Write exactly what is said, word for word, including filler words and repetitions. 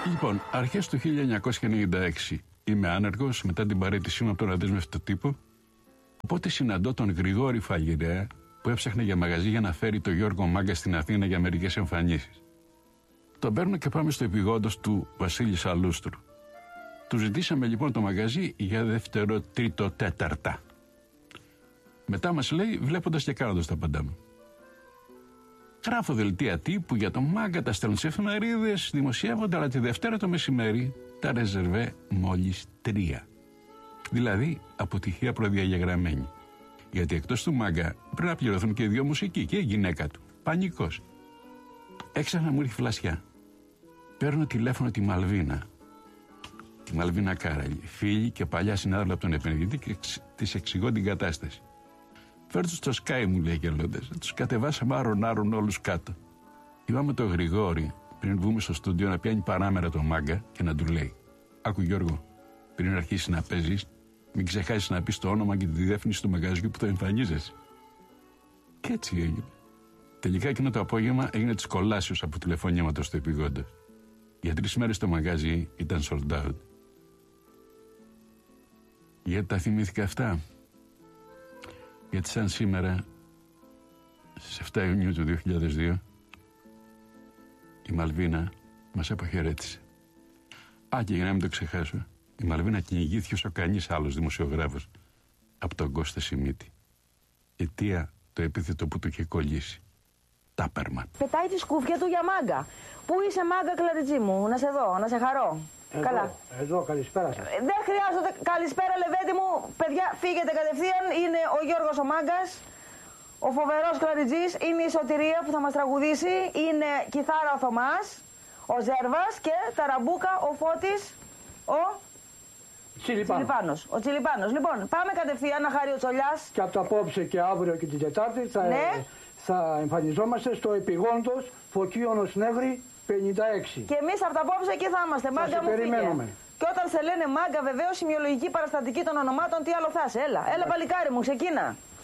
Λοιπόν, αρχές του χίλια εννιακόσια ενενήντα έξι είμαι άνεργος μετά την παραίτησή μου από τον αδέσμευτο τύπο. Οπότε συναντώ τον Γρηγόρη Φαγιρέα που έψαχνε για μαγαζί για να φέρει τον Γιώργο Μάγκα στην Αθήνα για μερικές εμφανίσεις. Τον παίρνω και πάμε στο επιγόντος του Βασίλη Σαλούστρου. Του ζητήσαμε λοιπόν το μαγαζί για δεύτερο, τρίτο, τέταρτα. Μετά μας λέει, βλέποντας και κάνοντας τα πάντα μου. Γράφω δελτία τύπου για τον Μάγκα, τα στέλνουν σε εφημερίδες, δημοσιεύονται, αλλά τη Δευτέρα το μεσημέρι τα ρεζερβέ μόλις τρία. Δηλαδή αποτυχία προδιαγεγραμμένη. Γιατί εκτός του Μάγκα πρέπει να πληρωθούν και οι δύο μουσικοί και η γυναίκα του. Πανικός. Έξαφνα μου ήρθε φλασιά. Παίρνω τηλέφωνο τη Μαλβίνα. Τη Μαλβίνα Κάραλη, φίλη και παλιά συνάδελφα από τον επενδυτή, και της εξηγώ την κατάσταση. Φέρ' τους στο Sky, μου λέει γελώντας. Τους κατεβάσαμε άρον-άρον όλους κάτω. Είπαμε το Γρηγόρη πριν βγούμε στο στούντιο να πιάνει παράμερα τον Μάγκα και να του λέει: Άκου Γιώργο, πριν αρχίσει να παίζεις, μην ξεχάσεις να πεις το όνομα και τη διεύθυνση του μαγαζιού που το εμφανίζεσαι. Και έτσι έγινε. Τελικά εκείνο το απόγευμα έγινε της κολάσεως από τηλεφωνήματος στο επιγόντος. Για τρεις μέρες το μαγαζί ήταν sold out. Γιατί τα θυμήθηκα αυτά? Γιατί σαν σήμερα, στις εφτά Ιουνίου του δύο χιλιάδες δύο, η Μαλβίνα μας αποχαιρέτησε. Α, και για να μην το ξεχάσω, η Μαλβίνα κυνηγήθηκε όσο κανείς άλλος δημοσιογράφος από τον Κώστα Σιμίτη. Αιτία το επίθετο που του είχε κολλήσει. Τάπερμαν. Πετάει τη σκούφια του για Μάγκα. Πού είσαι Μάγκα, Κλαριτσί μου, να σε δω, να σε χαρώ. Εδώ, Καλά. Εδώ, καλησπέρα σας. Δεν χρειάζεται καλησπέρα, Λεβέντη μου. Παιδιά, φύγετε κατευθείαν. Είναι ο Γιώργος ο Μάγκας, ο φοβερός Κλαριτζής. Είναι η Σωτηρία που θα μας τραγουδήσει. Είναι κιθάρα ο Θωμάς, ο Ζέρβας και ταραμπούκα ο Φώτης, ο Τσιλιπάνος. Ο Τσιλιπάνος. Λοιπόν, πάμε κατευθείαν να χαρεί ο Τσολιάς. Και από το απόψε και αύριο και την Τετάρτη θα, ναι. θα εμφανιζόμαστε στο επιγόντος Φωκίωνος Νεύρη πενήντα έξι. Και εμείς από τα απόψε εκεί θα είμαστε. Μάγκα μου, περιμένουμε. Και όταν σε λένε Μάγκα, βεβαίως σημειολογική παραστατική των ονομάτων, τι άλλο θα είσαι. Έλα, έλα παλικάρι μου, ξεκίνα.